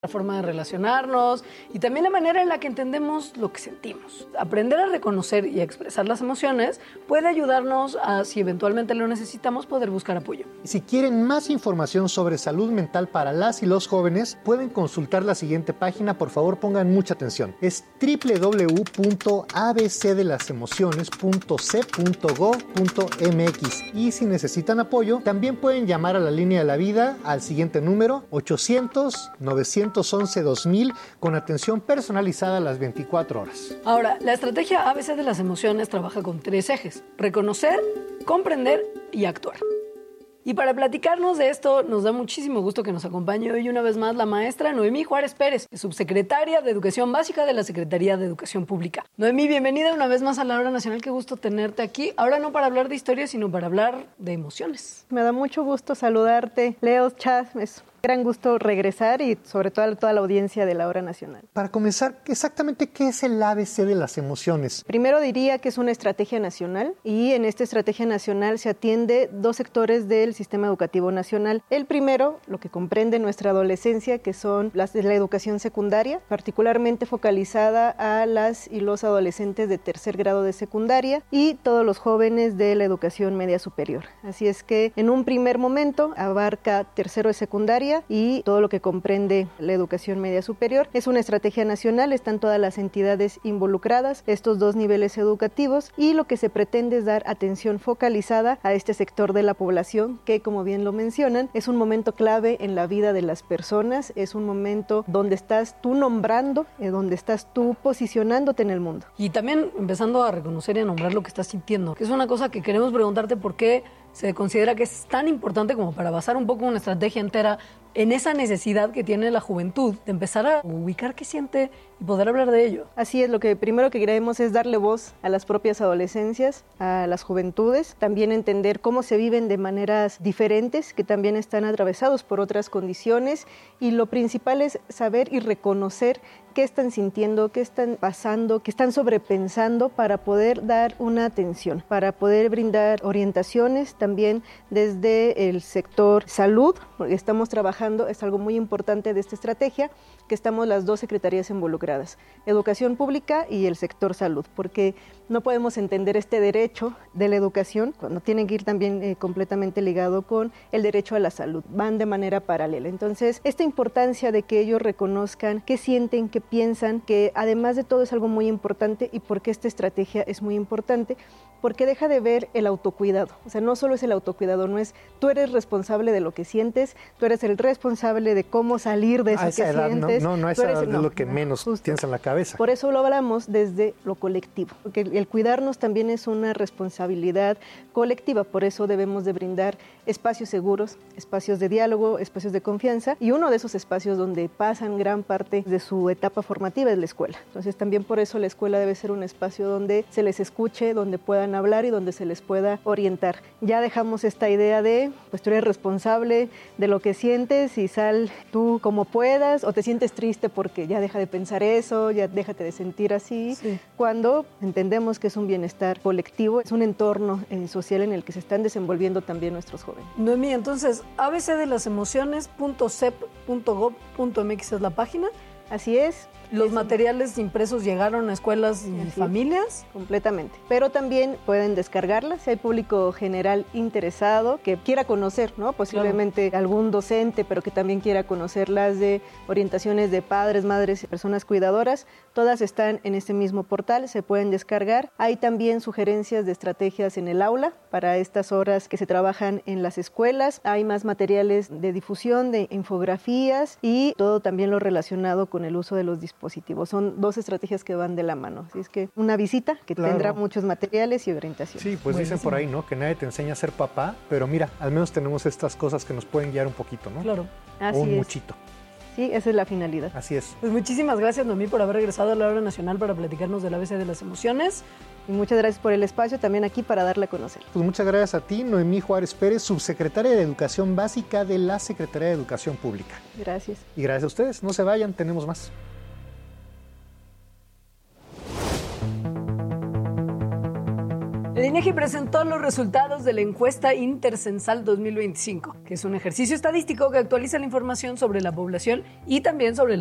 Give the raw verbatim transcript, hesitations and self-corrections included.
la forma de relacionarnos y también la manera en la que entendemos lo que sentimos. Aprender a reconocer y a expresar las emociones puede ayudarnos a, si eventualmente lo necesitamos, poder buscar apoyo. Si quieren más información sobre salud mental para las y los jóvenes, pueden consultar la siguiente página. Por favor, pongan mucha atención. Es doble u doble u doble u punto a b c de las emociones punto c e p punto gov punto m x. Y si necesitan apoyo, también pueden llamar a la línea de la vida al siguiente número ochocientos, novecientos once, dos mil con atención personalizada las veinticuatro horas. Ahora, la estrategia A B C de las emociones trabaja con tres ejes: reconocer, comprender y actuar. Y para platicarnos de esto, nos da muchísimo gusto que nos acompañe hoy una vez más la maestra Noemí Juárez Pérez, subsecretaria de Educación Básica de la Secretaría de Educación Pública. Noemí, bienvenida una vez más a la Hora Nacional. Qué gusto tenerte aquí. Ahora no para hablar de historia, sino para hablar de emociones. Me da mucho gusto saludarte, Leo, Chas. Es gran gusto regresar y sobre todo a toda la audiencia de la Hora Nacional. Para comenzar, exactamente qué es el A B C de las emociones. Primero diría que es una estrategia nacional y en esta estrategia nacional se atiende dos sectores del sistema educativo nacional. El primero, lo que comprende nuestra adolescencia, que son las de la educación secundaria, particularmente focalizada a las y los adolescentes de tercer grado de secundaria y todos los jóvenes de la educación media superior. Así es que en un primer momento abarca tercero de secundaria y todo lo que comprende la educación media superior. Es una estrategia nacional, están todas las entidades involucradas, estos dos niveles educativos, y lo que se pretende es dar atención focalizada a este sector de la población que, como bien lo mencionan, es un momento clave en la vida de las personas, es un momento donde estás tú nombrando, eh, donde estás tú posicionándote en el mundo. Y también empezando a reconocer y a nombrar lo que estás sintiendo, que es una cosa que queremos preguntarte por qué se considera que es tan importante como para basar un poco una estrategia entera en esa necesidad que tiene la juventud de empezar a ubicar qué siente y poder hablar de ello. Así es, lo que primero que queremos es darle voz a las propias adolescencias, a las juventudes, también entender cómo se viven de maneras diferentes, que también están atravesados por otras condiciones, y lo principal es saber y reconocer qué están sintiendo, qué están pasando, qué están sobrepensando para poder dar una atención, para poder brindar orientaciones también desde el sector salud, porque estamos trabajando, es algo muy importante de esta estrategia, que estamos las dos secretarías involucradas, Educación Pública y el sector salud, porque no podemos entender este derecho de la educación cuando tiene que ir también eh, completamente ligado con el derecho a la salud, van de manera paralela. Entonces, esta importancia de que ellos reconozcan qué sienten, qué piensan, que además de todo es algo muy importante, y porque esta estrategia es muy importante, porque deja de ver el autocuidado, o sea, no solo es el autocuidado, no es tú eres responsable de lo que sientes, tú eres el responsable de cómo salir de eso a esa que edad, sientes. No, no, no a esa edad no, es lo que no, menos justo. tienes en la cabeza. Por eso lo hablamos desde lo colectivo, porque el cuidarnos también es una responsabilidad colectiva, por eso debemos de brindar espacios seguros, espacios de diálogo, espacios de confianza, y uno de esos espacios donde pasan gran parte de su etapa formativa es la escuela. Entonces también por eso la escuela debe ser un espacio donde se les escuche, donde puedan hablar y donde se les pueda orientar. Ya dejamos esta idea de, pues tú eres responsable de lo que sientes y sal tú como puedas, o te sientes triste porque ya deja de pensar eso, ya déjate de sentir así, sí. Cuando entendemos que es un bienestar colectivo, es un entorno eh, social en el que se están desenvolviendo también nuestros jóvenes. Noemí, entonces, A B C de las emociones punto c e p punto gov punto m x es la página. Así es. ¿Los es materiales impresos llegaron a escuelas y Así familias? Completamente. Pero también pueden descargarlas si hay público general interesado que quiera conocer, ¿no? Posiblemente claro. Algún docente, pero que también quiera conocer las de orientaciones de padres, madres y personas cuidadoras. Todas están en este mismo portal, se pueden descargar. Hay también sugerencias de estrategias en el aula para estas horas que se trabajan en las escuelas. Hay más materiales de difusión, de infografías y todo también lo relacionado con el uso de los dispositivos. Positivo. Son dos estrategias que van de la mano. Así es que una visita que claro. tendrá muchos materiales y orientación. Sí, pues buenísimo. Dicen por ahí, ¿no? Que nadie te enseña a ser papá, pero mira, al menos tenemos estas cosas que nos pueden guiar un poquito, ¿no? Claro. Así o un es. muchito. Sí, esa es la finalidad. Así es. Pues muchísimas gracias, Noemí, por haber regresado a la Hora Nacional para platicarnos del A B C de las emociones. Y muchas gracias por el espacio también aquí para darle a conocer. Pues muchas gracias a ti, Noemí Juárez Pérez, subsecretaria de Educación Básica de la Secretaría de Educación Pública. Gracias. Y gracias a ustedes. No se vayan, tenemos más. La línea INEGI presentó los resultados de la encuesta Intercensal dos mil veinticinco, que es un ejercicio estadístico que actualiza la información sobre la población y también sobre